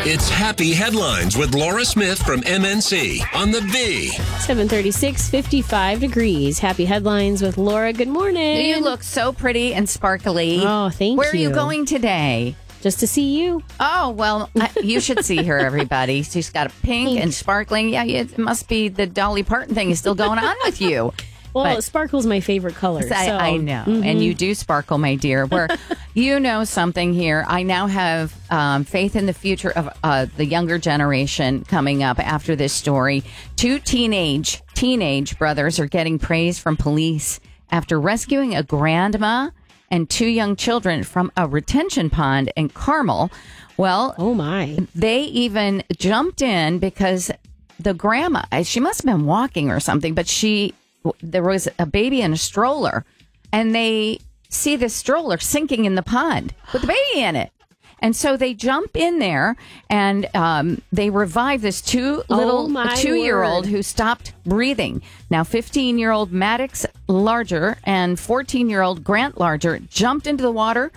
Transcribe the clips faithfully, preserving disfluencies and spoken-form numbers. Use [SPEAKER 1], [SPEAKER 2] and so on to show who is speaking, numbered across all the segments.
[SPEAKER 1] It's Happy Headlines with Laura Smith from M N C on the B.
[SPEAKER 2] seven thirty-six, fifty-five degrees. Happy Headlines with Laura. Good morning.
[SPEAKER 3] You look so pretty and sparkly.
[SPEAKER 2] Oh, thank
[SPEAKER 3] Where
[SPEAKER 2] you.
[SPEAKER 3] Where are you going today?
[SPEAKER 2] Just to see you.
[SPEAKER 3] Oh, well, I, you should see her, everybody. She's got a pink, pink. and sparkling. Yeah, it must be the Dolly Parton thing is still going on with you.
[SPEAKER 2] Well,
[SPEAKER 3] but,
[SPEAKER 2] sparkle's my favorite color. So.
[SPEAKER 3] I, I know.
[SPEAKER 2] Mm-hmm.
[SPEAKER 3] And you do sparkle, my dear. Where you know something here. I now have um, faith in the future of uh, the younger generation coming up after this story. Two teenage, teenage brothers are getting praise from police after rescuing a grandma and two young children from a retention pond in Carmel. Well,
[SPEAKER 2] oh my.
[SPEAKER 3] They even jumped in because the grandma, she must have been walking or something, but she... there was a baby in a stroller, and they see this stroller sinking in the pond with the baby in it. And so they jump in there, and um, they revive this two little
[SPEAKER 2] oh
[SPEAKER 3] two-year-old who stopped breathing. Now, fifteen-year-old Maddox Larger and fourteen-year-old Grant Larger jumped into the water,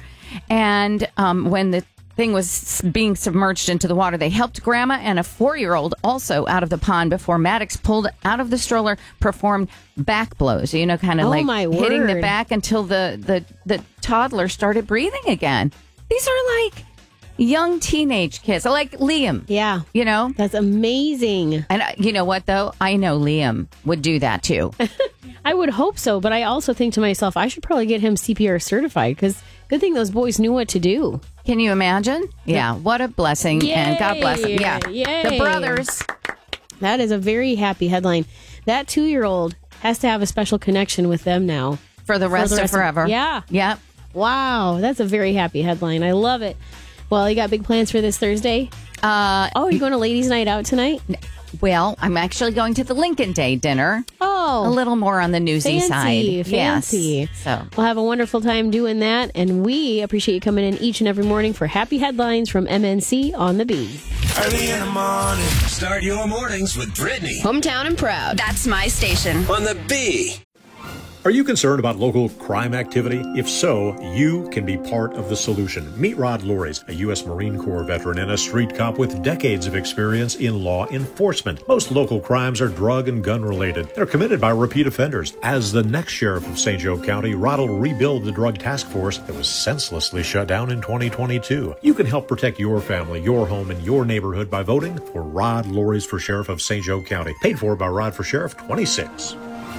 [SPEAKER 3] and um, when the thing was being submerged into the water, they helped grandma and a four-year-old also out of the pond before Maddox pulled out of the stroller, performed back blows, you know, kind of
[SPEAKER 2] oh
[SPEAKER 3] like
[SPEAKER 2] my
[SPEAKER 3] hitting
[SPEAKER 2] word.
[SPEAKER 3] the back until the, the, the toddler started breathing again. These are like young teenage kids, like Liam.
[SPEAKER 2] Yeah.
[SPEAKER 3] You know?
[SPEAKER 2] That's amazing.
[SPEAKER 3] And uh, you know what, though? I know Liam would do that, too.
[SPEAKER 2] I would hope so, but I also think to myself, I should probably get him C P R certified, because good thing those boys knew what to do.
[SPEAKER 3] Can you imagine? Yeah, what a blessing.
[SPEAKER 2] Yay.
[SPEAKER 3] And God bless them. Yeah,
[SPEAKER 2] Yay.
[SPEAKER 3] The brothers.
[SPEAKER 2] That is a very happy headline. That two-year-old has to have a special connection with them now.
[SPEAKER 3] For the rest,
[SPEAKER 2] For the
[SPEAKER 3] of
[SPEAKER 2] rest
[SPEAKER 3] forever.
[SPEAKER 2] Of, yeah.
[SPEAKER 3] Yep.
[SPEAKER 2] Wow, that's a very happy headline. I love it. Well, you got big plans for this Thursday?
[SPEAKER 3] Uh,
[SPEAKER 2] oh, are you going to ladies' night out tonight?
[SPEAKER 3] Well, I'm actually going to the Lincoln Day dinner.
[SPEAKER 2] Oh.
[SPEAKER 3] A little more on the newsy
[SPEAKER 2] fancy,
[SPEAKER 3] side.
[SPEAKER 2] Fancy.
[SPEAKER 3] Yes. So
[SPEAKER 2] we'll have a wonderful time doing that. And we appreciate you coming in each and every morning for Happy Headlines from M N C on the B.
[SPEAKER 1] Early in the morning. Start your mornings with Brittany.
[SPEAKER 4] Hometown and proud. That's my station.
[SPEAKER 1] On the B.
[SPEAKER 5] Are you concerned about local crime activity? If so, you can be part of the solution. Meet Rod Luries, a U S Marine Corps veteran and a street cop with decades of experience in law enforcement. Most local crimes are drug and gun related. They're committed by repeat offenders. As the next sheriff of Saint Joe County, Rod will rebuild the drug task force that was senselessly shut down in twenty twenty-two. You can help protect your family, your home, and your neighborhood by voting for Rod Luries for Sheriff of Saint Joe County. Paid for by Rod for Sheriff twenty-six.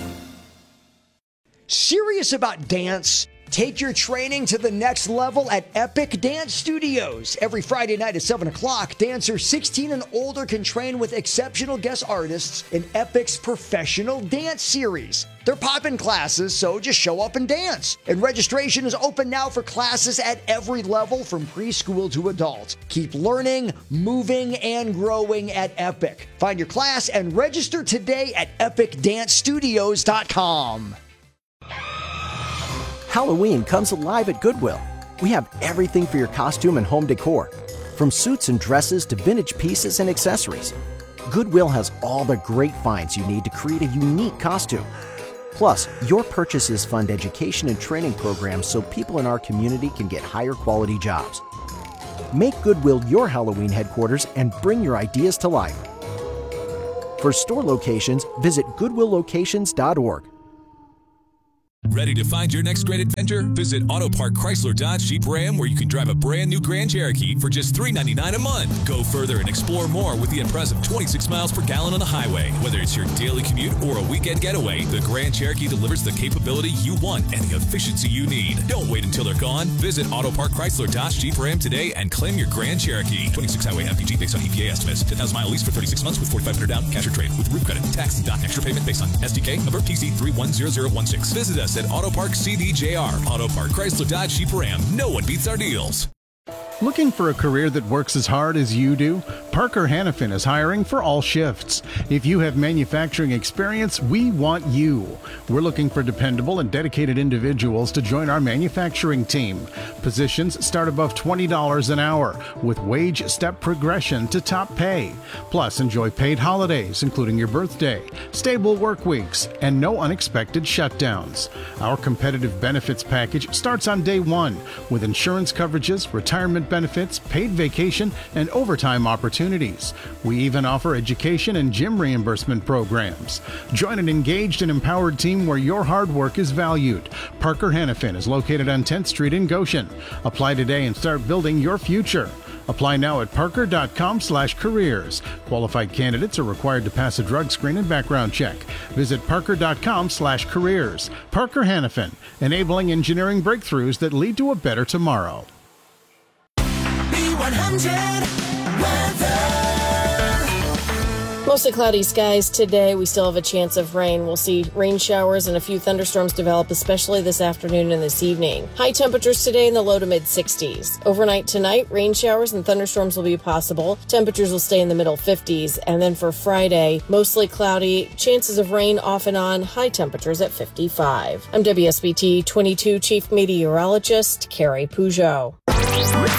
[SPEAKER 6] Serious about dance? Take your training to the next level at Epic Dance Studios. Every Friday night at seven o'clock, dancers sixteen and older can train with exceptional guest artists in Epic's professional dance series. They're popping classes, so just show up and dance. And registration is open now for classes at every level from preschool to adult. Keep learning, moving, and growing at Epic. Find your class and register today at epic dance studios dot com.
[SPEAKER 7] Halloween comes alive at Goodwill. We have everything for your costume and home decor, from suits and dresses to vintage pieces and accessories. Goodwill has all the great finds you need to create a unique costume. Plus, your purchases fund education and training programs so people in our community can get higher quality jobs. Make Goodwill your Halloween headquarters and bring your ideas to life. For store locations, visit goodwill locations dot org.
[SPEAKER 8] Ready to find your next great adventure? Visit Auto Park Chrysler Dodge Jeep Ram, where you can drive a brand new Grand Cherokee for just three hundred ninety-nine dollars a month. Go further and explore more with the impressive twenty-six miles per gallon on the highway. Whether it's your daily commute or a weekend getaway, the Grand Cherokee delivers the capability you want and the efficiency you need. Don't wait until they're gone. Visit Auto Park Chrysler Dodge Jeep Ram today and claim your Grand Cherokee. twenty-six highway M P G based on E P A estimates. ten thousand mile lease for thirty-six months with forty-five hundred dollars down, cash or trade with root credit, tax, and doc extra payment based on S D K number P C three one zero zero one six. Visit us at Auto Park C D J R. Auto Park Chrysler Dodge Jeep Ram. No one beats our deals.
[SPEAKER 9] Looking for a career that works as hard as you do? Parker Hannafin is hiring for all shifts. If you have manufacturing experience, we want you. We're looking for dependable and dedicated individuals to join our manufacturing team. Positions start above twenty dollars an hour with wage step progression to top pay. Plus, enjoy paid holidays, including your birthday, stable work weeks, and no unexpected shutdowns. Our competitive benefits package starts on day one with insurance coverages, retirement benefits, paid vacation, and overtime opportunities. We even offer education and gym reimbursement programs. Join an engaged and empowered team where your hard work is valued. Parker Hannafin is located on tenth Street in Goshen. Apply today and start building your future. Apply now at parker.com slash careers. Qualified candidates are required to pass a drug screen and background check. Visit parker.com slash careers. Parker Hannafin, enabling engineering breakthroughs that lead to a better tomorrow.
[SPEAKER 10] B one hundred weather.
[SPEAKER 11] Mostly cloudy skies today. We still have a chance of rain. We'll see rain showers and a few thunderstorms develop, especially this afternoon and this evening. High temperatures today in the low to mid sixties. Overnight tonight, rain showers and thunderstorms will be possible. Temperatures will stay in the middle fifties. And then for Friday, mostly cloudy, chances of rain off and on, high temperatures at fifty-five. I'm W S B T twenty-two Chief Meteorologist Carrie Peugeot.